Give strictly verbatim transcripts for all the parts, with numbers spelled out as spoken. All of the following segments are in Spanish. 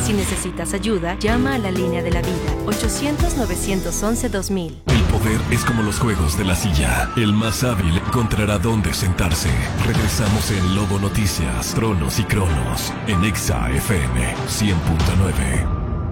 Si necesitas ayuda, llama a la línea de la vida, ochocientos, novecientos once, dos mil. El poder es como los juegos de la silla. El más hábil encontrará dónde sentarse. Regresamos en Lobo Noticias, Tronos y Cronos, en Exa F M cien punto nueve.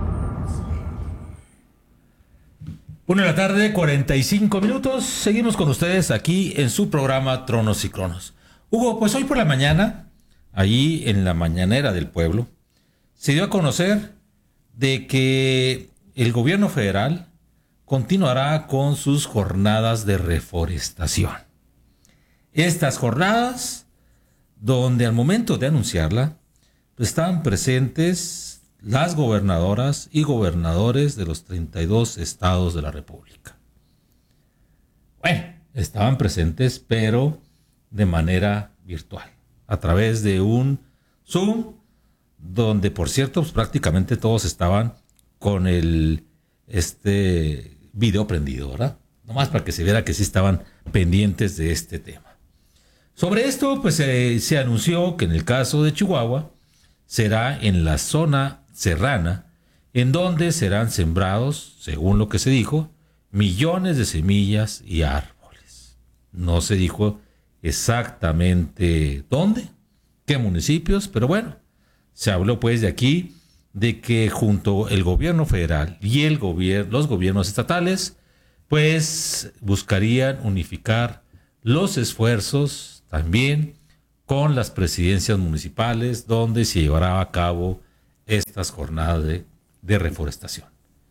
Una de la tarde, cuarenta y cinco minutos. Seguimos con ustedes aquí en su programa Tronos y Cronos. Hugo, pues hoy por la mañana, allí en la mañanera del pueblo, se dio a conocer de que el gobierno federal continuará con sus jornadas de reforestación. Estas jornadas, donde al momento de anunciarla, pues estaban presentes las gobernadoras y gobernadores de los treinta y dos estados de la República. Bueno, estaban presentes, pero de manera virtual, a través de un Zoom, donde, por cierto, pues, prácticamente todos estaban con el este video prendido, ¿verdad? Nomás para que se viera que sí estaban pendientes de este tema. Sobre esto, pues eh, se anunció que en el caso de Chihuahua será en la zona serrana, en donde serán sembrados, según lo que se dijo, millones de semillas y árboles. No se dijo exactamente dónde, qué municipios, pero bueno, se habló pues de aquí de que junto el gobierno federal y el gobierno, los gobiernos estatales, pues buscarían unificar los esfuerzos también con las presidencias municipales, donde se llevará a cabo estas jornadas de, de reforestación.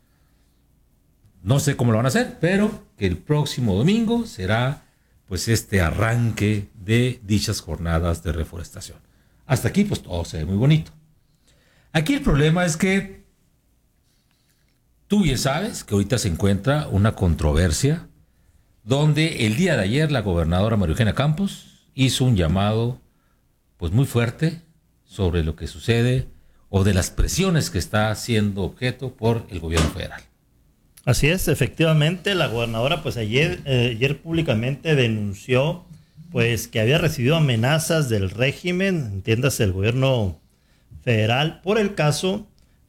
No sé cómo lo van a hacer, pero que el próximo domingo será pues este arranque de dichas jornadas de reforestación. Hasta aquí pues todo se ve muy bonito. Aquí el problema es que tú bien sabes que ahorita se encuentra una controversia donde el día de ayer la gobernadora María Eugenia Campos hizo un llamado pues muy fuerte sobre lo que sucede o de las presiones que está siendo objeto por el gobierno federal. Así es, efectivamente, la gobernadora pues ayer, eh, ayer públicamente denunció pues que había recibido amenazas del régimen, entiéndase el gobierno federal, por el caso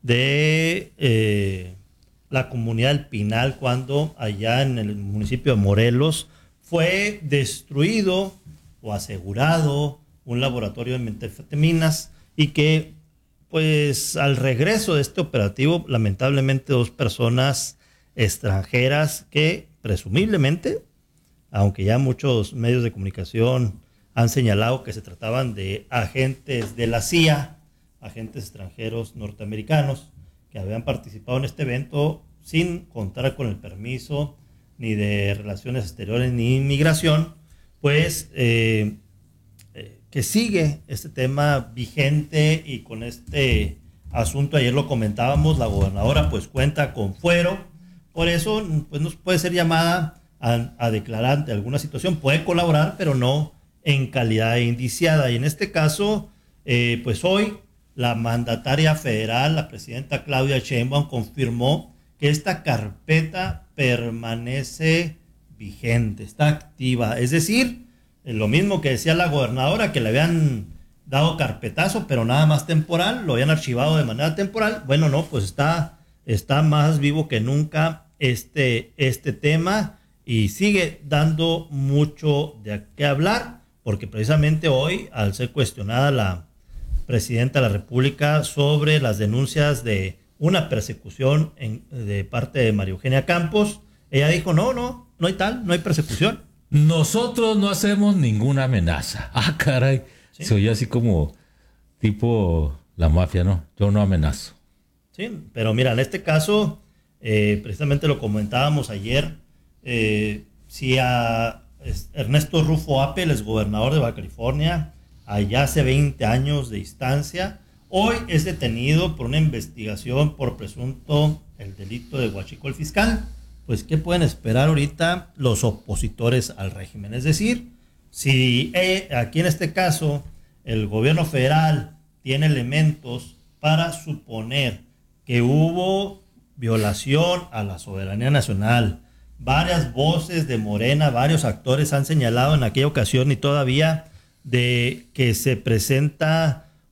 de eh, la comunidad del Pinal, cuando allá en el municipio de Morelos fue destruido o asegurado un laboratorio de metanfetaminas y que pues al regreso de este operativo, lamentablemente dos personas extranjeras que presumiblemente, aunque ya muchos medios de comunicación han señalado que se trataban de agentes de la C I A, agentes extranjeros norteamericanos que habían participado en este evento sin contar con el permiso ni de Relaciones Exteriores ni Inmigración, pues eh, eh, que sigue este tema vigente y con este asunto, ayer lo comentábamos, la gobernadora pues cuenta con fuero, por eso pues no puede ser llamada a, a declarar ante alguna situación, puede colaborar, pero no en calidad de indiciada. Y en este caso, eh, pues hoy la mandataria federal, la presidenta Claudia Sheinbaum, confirmó que esta carpeta permanece vigente, está activa. Es decir, lo mismo que decía la gobernadora, que le habían dado carpetazo, pero nada más temporal, lo habían archivado de manera temporal. Bueno, no, pues está, está más vivo que nunca este, este tema y sigue dando mucho de qué hablar, porque precisamente hoy, al ser cuestionada la presidenta de la República sobre las denuncias de una persecución en, de parte de María Eugenia Campos, ella dijo, no, no, no hay tal, no hay persecución. Nosotros no hacemos ninguna amenaza. Ah, caray. ¿Sí? Se oye así como tipo la mafia, ¿no? Yo no amenazo. Sí, pero mira, en este caso, eh, precisamente lo comentábamos ayer, eh, si a Ernesto Rufo Apple, el gobernador de Baja California, allá hace veinte años de distancia, hoy es detenido por una investigación por presunto el delito de huachicol fiscal. Pues, ¿qué pueden esperar ahorita los opositores al régimen? Es decir, si eh, aquí en este caso el gobierno federal tiene elementos para suponer que hubo violación a la soberanía nacional, varias voces de Morena, varios actores han señalado en aquella ocasión y todavía de que se presenta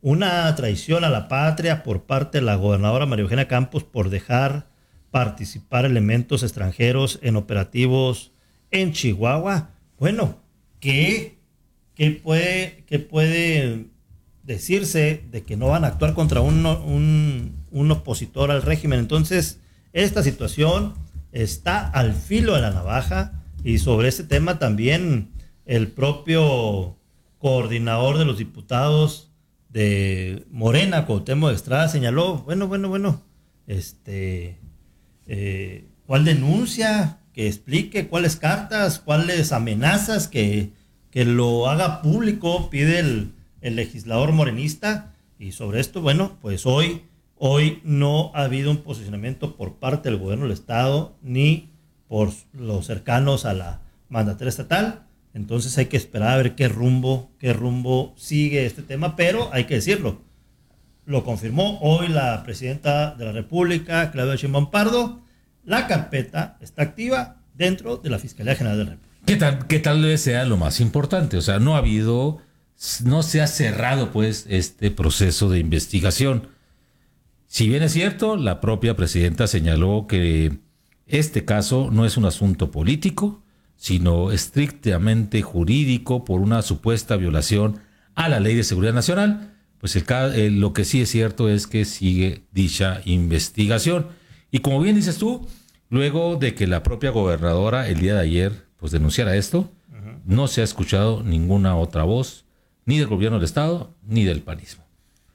una traición a la patria por parte de la gobernadora María Eugenia Campos por dejar participar elementos extranjeros en operativos en Chihuahua. Bueno, ¿qué, qué, puede, qué puede decirse de que no van a actuar contra un, un, un opositor al régimen? Entonces, esta situación está al filo de la navaja, y sobre este tema también el propio coordinador de los diputados de Morena, Cuauhtémoc Estrada, señaló, bueno, bueno, bueno, este, eh, ¿cuál denuncia? Que explique cuáles cartas, cuáles amenazas, que, que lo haga público, pide el, el legislador morenista. Y sobre esto, bueno, pues hoy, hoy no ha habido un posicionamiento por parte del gobierno del estado, ni por los cercanos a la mandataria estatal. Entonces hay que esperar a ver qué rumbo, qué rumbo sigue este tema, pero hay que decirlo, lo confirmó hoy la presidenta de la República, Claudia Sheinbaum Pardo, la carpeta está activa dentro de la Fiscalía General de la República. ¿Qué tal, qué tal vez sea lo más importante? O sea, no ha habido, no se ha cerrado pues este proceso de investigación. Si bien es cierto, la propia presidenta señaló que este caso no es un asunto político, sino estrictamente jurídico por una supuesta violación a la Ley de Seguridad Nacional, pues el, el, lo que sí es cierto es que sigue dicha investigación. Y como bien dices tú, luego de que la propia gobernadora el día de ayer pues denunciara esto, uh-huh. no se ha escuchado ninguna otra voz, ni del gobierno del estado, ni del panismo.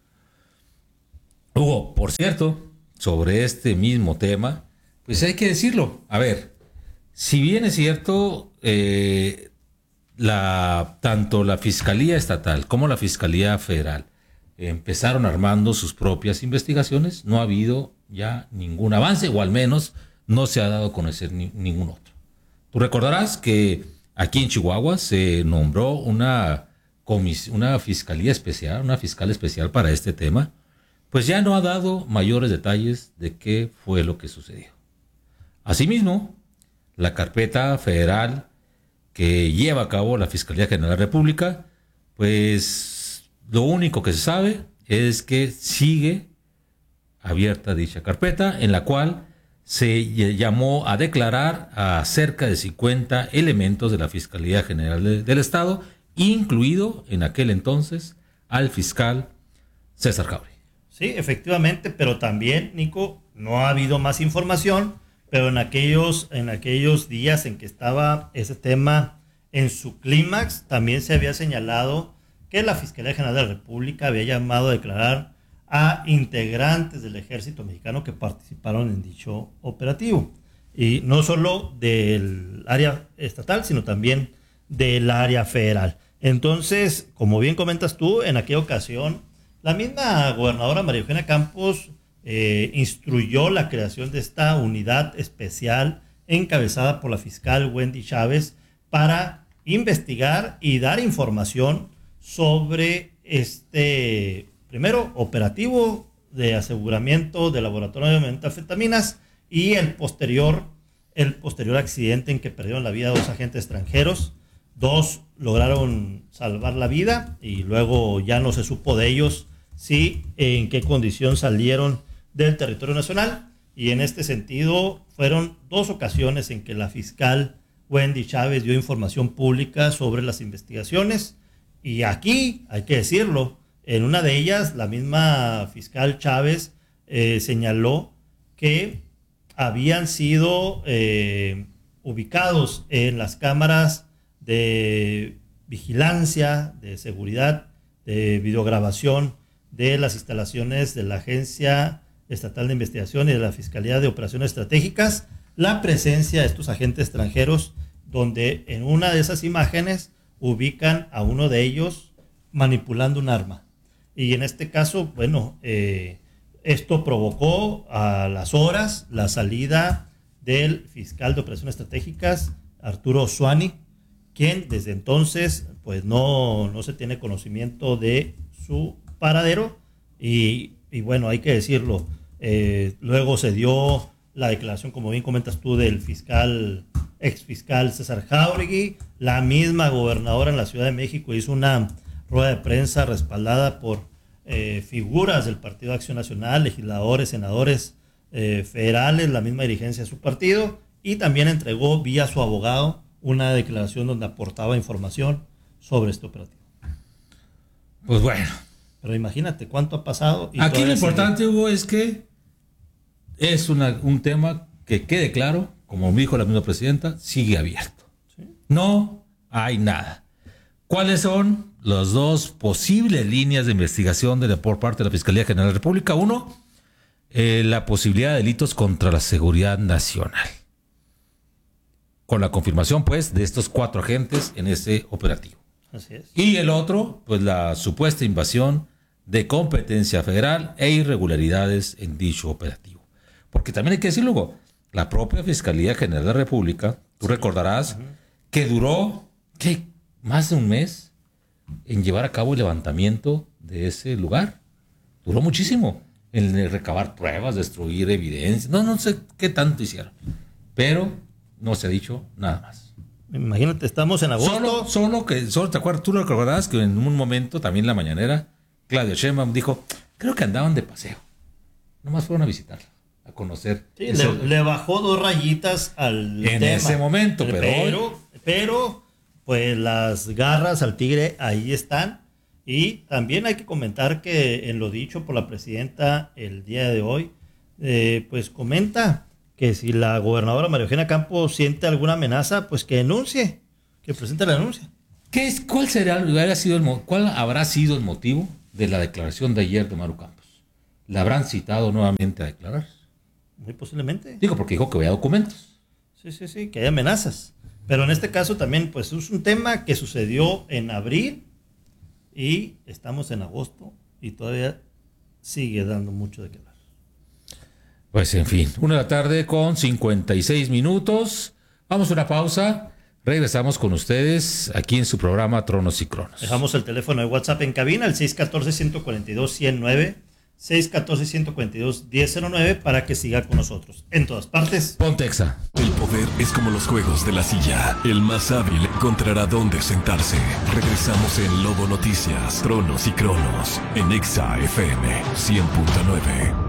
Hugo, por cierto, sobre este mismo tema, pues hay que decirlo, a ver, si bien es cierto, eh, la, tanto la Fiscalía Estatal como la Fiscalía Federal empezaron armando sus propias investigaciones, no ha habido ya ningún avance, o al menos no se ha dado a conocer ni, ningún otro. Tú recordarás que aquí en Chihuahua se nombró una, comis- una fiscalía especial, una fiscal especial para este tema, pues ya no ha dado mayores detalles de qué fue lo que sucedió. Asimismo, la carpeta federal que lleva a cabo la Fiscalía General de la República, pues lo único que se sabe es que sigue abierta dicha carpeta, en la cual se llamó a declarar a cerca de cincuenta elementos de la Fiscalía General de, del Estado, incluido en aquel entonces al fiscal César Jauregui. Sí, efectivamente, pero también, Nico, no ha habido más información. Pero en aquellos, en aquellos días en que estaba ese tema en su clímax, también se había señalado que la Fiscalía General de la República había llamado a declarar a integrantes del ejército mexicano que participaron en dicho operativo. Y no solo del área estatal, sino también del área federal. Entonces, como bien comentas tú, en aquella ocasión, la misma gobernadora María Eugenia Campos Eh, instruyó la creación de esta unidad especial encabezada por la fiscal Wendy Chávez para investigar y dar información sobre este, primero, operativo de aseguramiento de laboratorio de metanfetaminas y el posterior, el posterior accidente en que perdieron la vida dos agentes extranjeros. Dos lograron salvar la vida y luego ya no se supo de ellos si en qué condición salieron del territorio nacional, y en este sentido fueron dos ocasiones en que la fiscal Wendy Chávez dio información pública sobre las investigaciones, y aquí, hay que decirlo, en una de ellas la misma fiscal Chávez eh, señaló que habían sido eh, ubicados en las cámaras de vigilancia, de seguridad, de videograbación de las instalaciones de la Agencia Estatal de Investigación y de la Fiscalía de Operaciones Estratégicas, la presencia de estos agentes extranjeros, donde en una de esas imágenes ubican a uno de ellos manipulando un arma. Y en este caso, bueno, eh, esto provocó a las horas la salida del fiscal de Operaciones Estratégicas, Arturo Suani, quien desde entonces pues no, no se tiene conocimiento de su paradero. Y, y bueno, hay que decirlo, eh, luego se dio la declaración, como bien comentas tú, del fiscal, ex fiscal César Jauregui. La misma gobernadora en la Ciudad de México hizo una rueda de prensa respaldada por eh, figuras del Partido Acción Nacional, legisladores, senadores eh, federales, la misma dirigencia de su partido, y también entregó vía su abogado una declaración donde aportaba información sobre este operativo. Pues bueno. Pero imagínate cuánto ha pasado. Y aquí lo importante, sigue. Hugo, es que es una, un tema que quede claro, como dijo la misma presidenta, sigue abierto. ¿Sí? No hay nada. ¿Cuáles son las dos posibles líneas de investigación de, por parte de la Fiscalía General de la República? Uno, eh, la posibilidad de delitos contra la seguridad nacional. Con la confirmación, pues, de estos cuatro agentes en ese operativo. Así es. Y el otro, pues, la supuesta invasión de competencia federal e irregularidades en dicho operativo. Porque también hay que decirlo, Hugo, la propia Fiscalía General de la República, tú sí. recordarás, uh-huh. que duró, ¿qué? Más de un mes en llevar a cabo el levantamiento de ese lugar. Duró muchísimo en recabar pruebas, destruir evidencia. No, no sé qué tanto hicieron. Pero no se ha dicho nada más. Imagínate, estamos en agosto. Solo, solo que, solo te acuerdas, tú lo recordabas que en un momento también en la mañanera, Claudia Sheinbaum dijo, creo que andaban de paseo. Nomás fueron a visitarla, a conocer. Sí, le, le bajó dos rayitas al en tema. ese momento, pero pero, hoy... pero pues las garras al tigre ahí están. Y también hay que comentar que en lo dicho por la presidenta el día de hoy, eh, pues comenta que si la gobernadora María Eugenia Campos siente alguna amenaza, pues que denuncie, que presente la denuncia. ¿Qué es, cuál, será, hubiera sido el, ¿Cuál habrá sido el motivo de la declaración de ayer de Maru Campos? ¿La habrán citado nuevamente a declarar? Muy posiblemente. Digo, porque dijo que había documentos. Sí, sí, sí, que hay amenazas. Pero en este caso también, pues es un tema que sucedió en abril y estamos en agosto y todavía sigue dando mucho de qué hablar. Pues en fin, una de la tarde con cincuenta y seis minutos. Vamos a una pausa. Regresamos con ustedes aquí en su programa Tronos y Cronos. Dejamos el teléfono de WhatsApp en cabina, el seis uno cuatro, uno cuatro dos, uno cero nueve, seis uno cuatro, uno cuatro dos, uno cero nueve para que siga con nosotros. En todas partes. Pontexa. El poder es como los juegos de la silla. El más hábil encontrará dónde sentarse. Regresamos en Lobo Noticias, Tronos y Cronos, en Exa F M cien punto nueve.